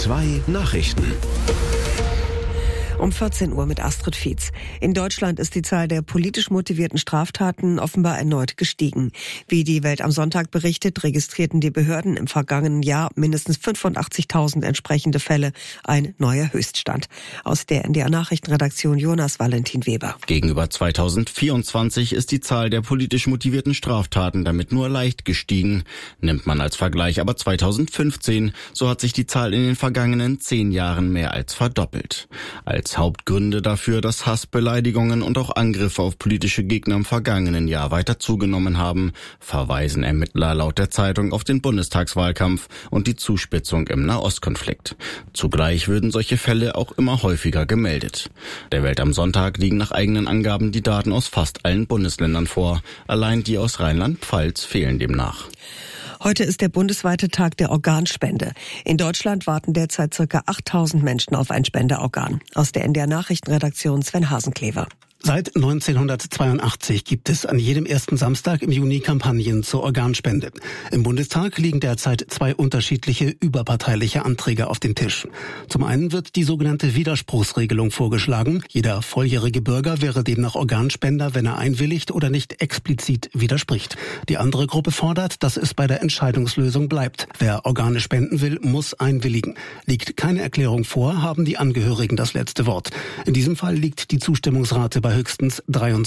2 Nachrichten. Um 14 Uhr mit Astrid Fietz. In Deutschland ist die Zahl der politisch motivierten Straftaten offenbar erneut gestiegen. Wie die Welt am Sonntag berichtet, registrierten die Behörden im vergangenen Jahr mindestens 85.000 entsprechende Fälle, ein neuer Höchststand. Aus der NDR Nachrichtenredaktion Jonas Valentin Weber. Gegenüber 2024 ist die Zahl der politisch motivierten Straftaten damit nur leicht gestiegen. Nimmt man als Vergleich aber 2015, so hat sich die Zahl in den vergangenen 10 Jahren mehr als verdoppelt. Als Hauptgründe dafür, dass Hass, Beleidigungen und auch Angriffe auf politische Gegner im vergangenen Jahr weiter zugenommen haben, verweisen Ermittler laut der Zeitung auf den Bundestagswahlkampf und die Zuspitzung im Nahostkonflikt. Zugleich würden solche Fälle auch immer häufiger gemeldet. Der Welt am Sonntag liegen nach eigenen Angaben die Daten aus fast allen Bundesländern vor. Allein die aus Rheinland-Pfalz fehlen demnach. Heute ist der bundesweite Tag der Organspende. In Deutschland warten derzeit ca. 8.000 Menschen auf ein Spenderorgan. Aus der NDR Nachrichtenredaktion Sven Hasenklever. Seit 1982 gibt es an jedem ersten Samstag im Juni Kampagnen zur Organspende. Im Bundestag liegen derzeit 2 unterschiedliche überparteiliche Anträge auf dem Tisch. Zum einen wird die sogenannte Widerspruchsregelung vorgeschlagen. Jeder volljährige Bürger wäre demnach Organspender, wenn er einwilligt oder nicht explizit widerspricht. Die andere Gruppe fordert, dass es bei der Entscheidungslösung bleibt. Wer Organe spenden will, muss einwilligen. Liegt keine Erklärung vor, haben die Angehörigen das letzte Wort. In diesem Fall liegt die Zustimmungsrate bei höchstens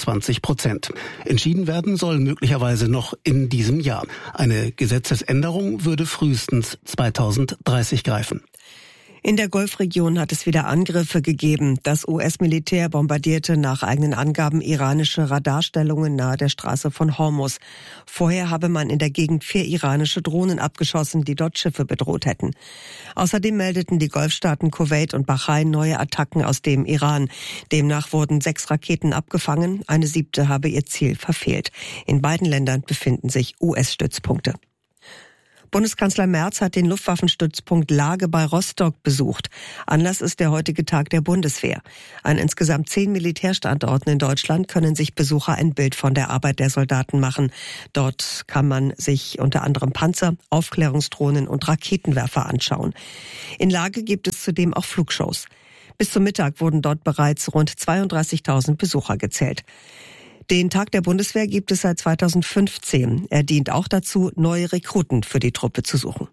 23%. Entschieden werden soll möglicherweise noch in diesem Jahr. Eine Gesetzesänderung würde frühestens 2030 greifen. In der Golfregion hat es wieder Angriffe gegeben. Das US-Militär bombardierte nach eigenen Angaben iranische Radarstellungen nahe der Straße von Hormuz. Vorher habe man in der Gegend 4 iranische Drohnen abgeschossen, die dort Schiffe bedroht hätten. Außerdem meldeten die Golfstaaten Kuwait und Bahrain neue Attacken aus dem Iran. Demnach wurden 6 Raketen abgefangen, eine 7. habe ihr Ziel verfehlt. In beiden Ländern befinden sich US-Stützpunkte. Bundeskanzler Merz hat den Luftwaffenstützpunkt Lage bei Rostock besucht. Anlass ist der heutige Tag der Bundeswehr. An insgesamt 10 Militärstandorten in Deutschland können sich Besucher ein Bild von der Arbeit der Soldaten machen. Dort kann man sich unter anderem Panzer, Aufklärungsdrohnen und Raketenwerfer anschauen. In Lage gibt es zudem auch Flugshows. Bis zum Mittag wurden dort bereits rund 32.000 Besucher gezählt. Den Tag der Bundeswehr gibt es seit 2015. Er dient auch dazu, neue Rekruten für die Truppe zu suchen.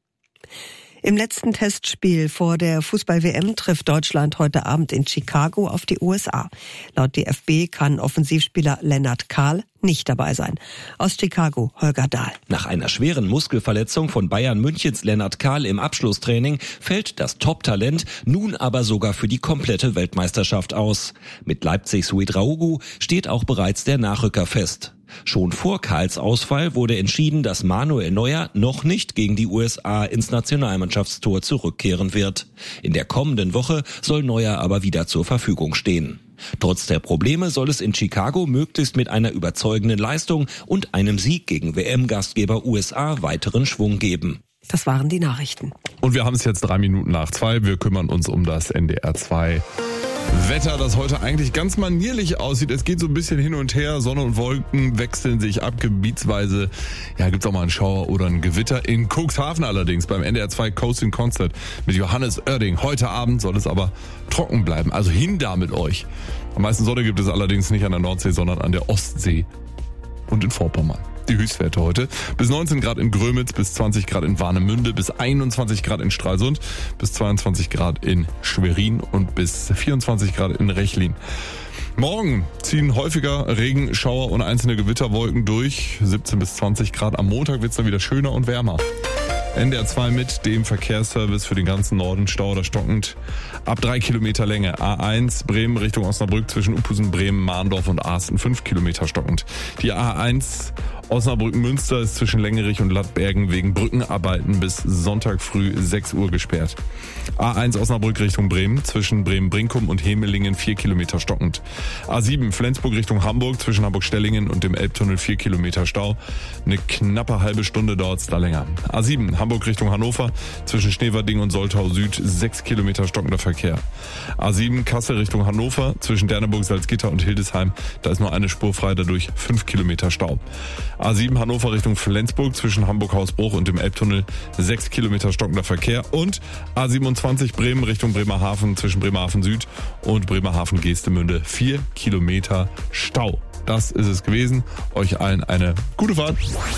Im letzten Testspiel vor der Fußball-WM trifft Deutschland heute Abend in Chicago auf die USA. Laut DFB kann Offensivspieler Lennart Kahl nicht dabei sein. Aus Chicago, Holger Dahl. Nach einer schweren Muskelverletzung von Bayern Münchens Lennart Kahl im Abschlusstraining fällt das Top-Talent nun aber sogar für die komplette Weltmeisterschaft aus. Mit Leipzigs Ouedraogo steht auch bereits der Nachrücker fest. Schon vor Kahls Ausfall wurde entschieden, dass Manuel Neuer noch nicht gegen die USA ins Nationalmannschaftstor zurückkehren wird. In der kommenden Woche soll Neuer aber wieder zur Verfügung stehen. Trotz der Probleme soll es in Chicago möglichst mit einer überzeugenden Leistung und einem Sieg gegen WM-Gastgeber USA weiteren Schwung geben. Das waren die Nachrichten. Und wir haben es jetzt 3 Minuten nach 2. Wir kümmern uns um das NDR 2 Wetter, das heute eigentlich ganz manierlich aussieht. Es geht so ein bisschen hin und her. Sonne und Wolken wechseln sich ab. Gebietsweise gibt's auch mal einen Schauer oder ein Gewitter. In Cuxhaven allerdings beim NDR 2 Coast in Concert mit Johannes Oerding. Heute Abend soll es aber trocken bleiben. Also hin da mit euch. Am meisten Sonne gibt es allerdings nicht an der Nordsee, sondern an der Ostsee und in Vorpommern. Die Höchstwerte heute. Bis 19 Grad in Grömitz, bis 20 Grad in Warnemünde, bis 21 Grad in Stralsund, bis 22 Grad in Schwerin und bis 24 Grad in Rechlin. Morgen ziehen häufiger Regenschauer und einzelne Gewitterwolken durch. 17 bis 20 Grad. Am Montag wird es dann wieder schöner und wärmer. NDR 2 mit dem Verkehrsservice für den ganzen Norden, Stau oder stockend. Ab 3 Kilometer Länge. A1 Bremen Richtung Osnabrück zwischen Uphusen, Bremen, Mahndorf und Asten 5 Kilometer stockend. Die A1 Osnabrück-Münster ist zwischen Längerich und Lattbergen wegen Brückenarbeiten bis Sonntag früh 6 Uhr gesperrt. A1 Osnabrück Richtung Bremen zwischen Bremen-Brinkum und Hemelingen 4 Kilometer stockend. A7 Flensburg Richtung Hamburg zwischen Hamburg-Stellingen und dem Elbtunnel 4 Kilometer Stau. Eine knappe halbe Stunde dauert es da länger. A7 Hamburg Richtung Hannover zwischen Schneverding und Soltau Süd 6 Kilometer stockender Verkehr. A7 Kassel Richtung Hannover zwischen Derneburg, Salzgitter und Hildesheim. Da ist nur eine Spur frei, dadurch 5 Kilometer Stau. A7 Hannover Richtung Flensburg zwischen Hamburg-Hausbruch und dem Elbtunnel 6 Kilometer stockender Verkehr. Und A27 Bremen Richtung Bremerhaven zwischen Bremerhaven Süd und Bremerhaven-Geestemünde 4 Kilometer Stau. Das ist es gewesen. Euch allen eine gute Fahrt.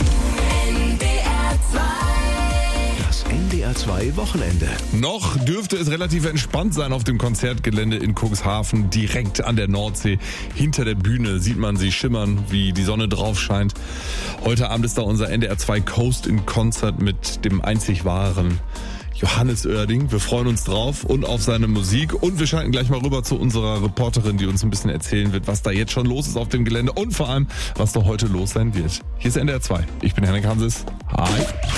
Das NDR 2 Wochenende. Noch dürfte es relativ entspannt sein auf dem Konzertgelände in Cuxhaven, direkt an der Nordsee. Hinter der Bühne sieht man sie schimmern, wie die Sonne drauf scheint. Heute Abend ist da unser NDR 2 Coast in Concert mit dem einzig wahren Johannes Oerding. Wir freuen uns drauf und auf seine Musik. Und wir schalten gleich mal rüber zu unserer Reporterin, die uns ein bisschen erzählen wird, was da jetzt schon los ist auf dem Gelände und vor allem, was da heute los sein wird. Hier ist NDR 2. Ich bin Henrik Hanses. Hi.